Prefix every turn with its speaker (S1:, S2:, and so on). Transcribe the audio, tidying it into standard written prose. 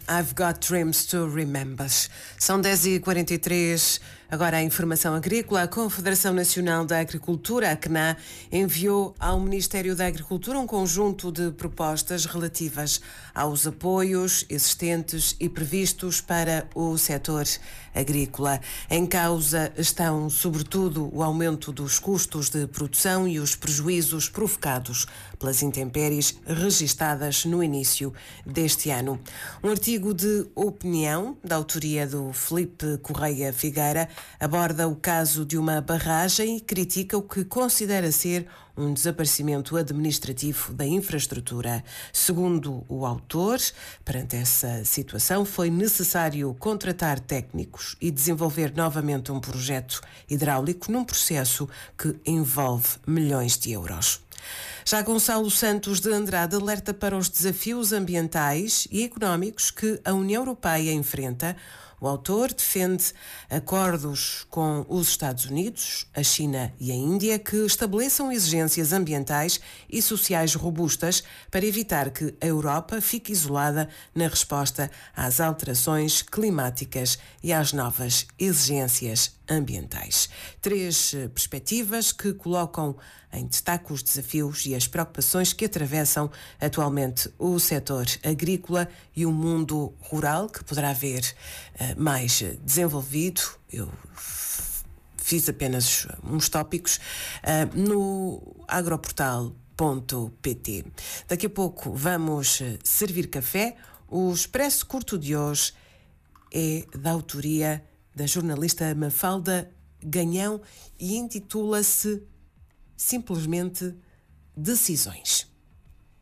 S1: I've Got Dreams to Remember. São 10h43. Agora a informação agrícola. A Confederação Nacional da Agricultura, a CNA, enviou ao Ministério da Agricultura um conjunto de propostas relativas aos apoios existentes e previstos para o setor agrícola. Em causa estão, sobretudo, o aumento dos custos de produção e os prejuízos provocados pelas intempéries registadas no início deste ano. Um artigo de opinião, da autoria do Filipe Correia Figueira, aborda o caso de uma barragem e critica o que considera ser um desaparecimento administrativo da infraestrutura. Segundo o autor, perante essa situação foi necessário contratar técnicos e desenvolver novamente um projeto hidráulico num processo que envolve milhões de euros. Já Gonçalo Santos de Andrade alerta para os desafios ambientais e económicos que a União Europeia enfrenta. O autor defende acordos com os Estados Unidos, a China e a Índia que estabeleçam exigências ambientais e sociais robustas para evitar que a Europa fique isolada na resposta às alterações climáticas e às novas exigências ambientais. 3 perspectivas que colocam em destaque os desafios e as preocupações que atravessam atualmente o setor agrícola e o mundo rural, que poderá ver mais desenvolvido. Eu fiz apenas uns tópicos no agroportal.pt. Daqui a pouco vamos servir café. O Expresso Curto de hoje é da autoria da jornalista Mafalda Ganhão e intitula-se simplesmente Decisões.